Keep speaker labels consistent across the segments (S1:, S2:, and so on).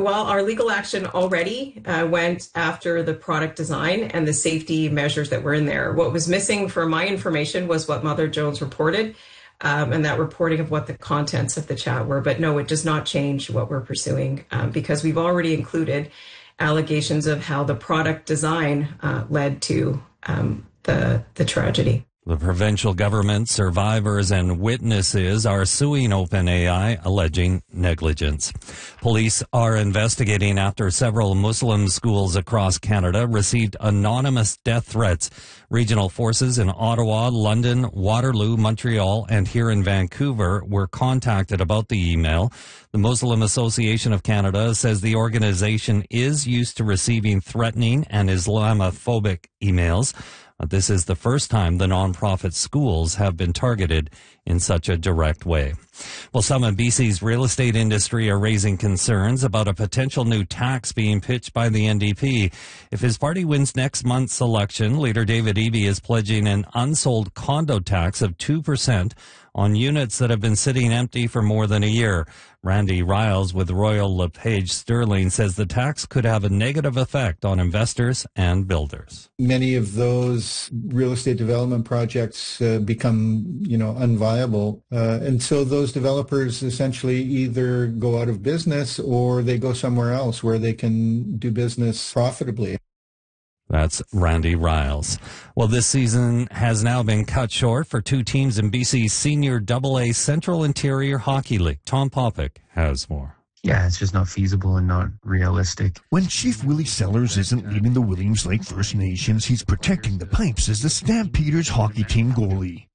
S1: Well, our legal action already went after the product design and the safety measures that were in there. What was missing for my information was what Mother Jones reported, and that reporting of what the contents of the chat were. But no, it does not change what we're pursuing because we've already included allegations of how the product design led to the tragedy.
S2: The provincial government, survivors, and witnesses are suing OpenAI, alleging negligence. Police are investigating after several Muslim schools across Canada received anonymous death threats. Regional forces in Ottawa, London, Waterloo, Montreal, and here in Vancouver were contacted about the email. The Muslim Association of Canada says the organization is used to receiving threatening and Islamophobic emails. This is the first time the nonprofit schools have been targeted in such a direct way. Well, some in BC's real estate industry are raising concerns about a potential new tax being pitched by the NDP. If his party wins next month's election, leader David Eby is pledging an unsold condo tax of 2% on units that have been sitting empty for more than a year. Randy Riles with Royal LePage Sterling says the tax could have a negative effect on investors and builders.
S3: Many of those real estate development projects become, unviable. And so those developers essentially either go out of business or they go somewhere else where they can do business profitably.
S2: That's Randy Riles. Well, this season has now been cut short for two teams in BC's Senior AA Central Interior Hockey League. Tom Popick has more.
S4: Yeah, it's just not feasible and not realistic.
S5: When Chief Willie Sellers isn't leading the Williams Lake First Nations, he's protecting the pipes as the Stampeders hockey team goalie.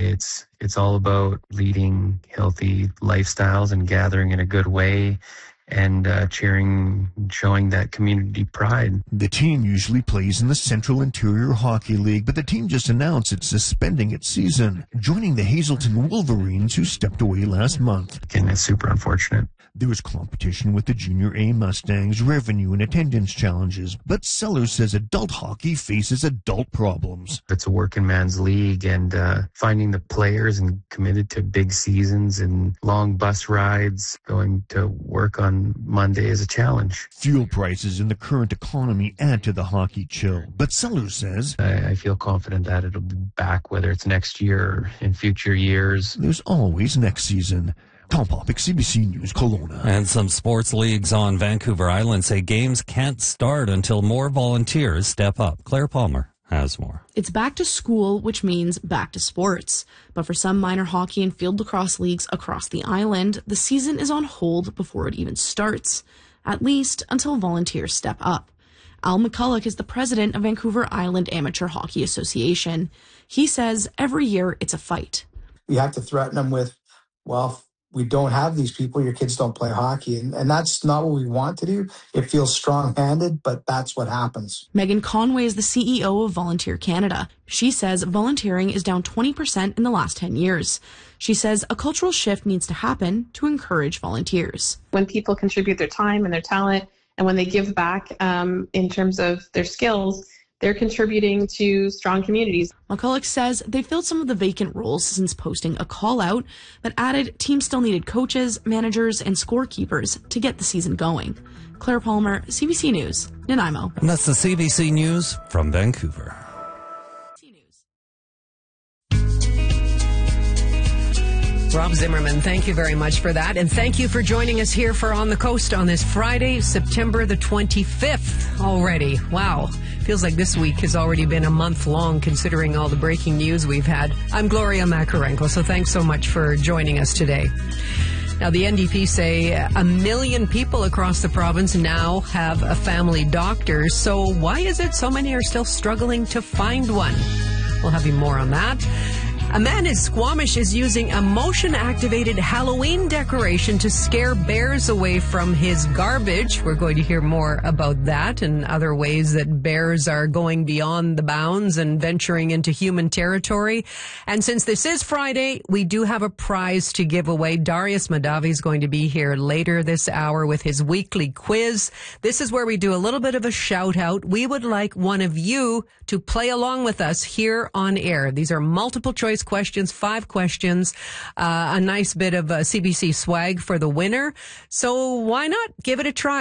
S4: It's all about leading healthy lifestyles and gathering in a good way and cheering, showing that community pride.
S5: The team usually plays in the Central Interior Hockey League, but the team just announced it's suspending its season, joining the Hazelton Wolverines, who stepped away last month.
S4: And it's super unfortunate.
S5: There was competition with the Junior A Mustangs, revenue and attendance challenges, but Sellers says adult hockey faces adult problems.
S4: It's a working man's league, and finding the players and committed to big seasons and long bus rides, going to work on Monday is a challenge.
S5: Fuel prices in the current economy add to the hockey chill, but Sellers says,
S4: I feel confident that it'll be back, whether it's next year or in future years.
S5: There's always next season. Tom Popick, CBC News, Kelowna.
S2: And some sports leagues on Vancouver Island say games can't start until more volunteers step up. Claire Palmer has more.
S6: It's back to school, which means back to sports. But for some minor hockey and field lacrosse leagues across the island, the season is on hold before it even starts, at least until volunteers step up. Al McCulloch is the president of Vancouver Island Amateur Hockey Association. He says every year it's a fight.
S7: You have to threaten them with, well, we don't have these people, your kids don't play hockey. And that's not what we want to do. It feels strong-handed, but that's what happens.
S6: Megan Conway is the CEO of Volunteer Canada. She says volunteering is down 20% in the last 10 years. She says a cultural shift needs to happen to encourage volunteers.
S8: When people contribute their time and their talent, and when they give back in terms of their skills, they're contributing to strong communities.
S6: McCulloch says they filled some of the vacant roles since posting a call-out, but added teams still needed coaches, managers, and scorekeepers to get the season going. Claire Palmer, CBC News, Nanaimo.
S2: And that's the CBC News from Vancouver.
S9: Rob Zimmerman, thank you very much for that. And thank you for joining us here for On the Coast on this Friday, September the 25th already. Wow. Feels like this week has already been a month long considering all the breaking news we've had. I'm Gloria Makarenko, so thanks so much for joining us today. Now, the NDP say 1 million people across the province now have a family doctor. So why is it so many are still struggling to find one? We'll have you more on that. A man in Squamish is using a motion-activated Halloween decoration to scare bears away from his garbage. We're going to hear more about that and other ways that bears are going beyond the bounds and venturing into human territory. And since this is Friday, we do have a prize to give away. Darius Madavi is going to be here later this hour with his weekly quiz. This is where we do a little bit of a shout-out. We would like one of you to play along with us here on air. These are multiple choice questions, 5 questions, a nice bit of CBC swag for the winner. So why not give it a try?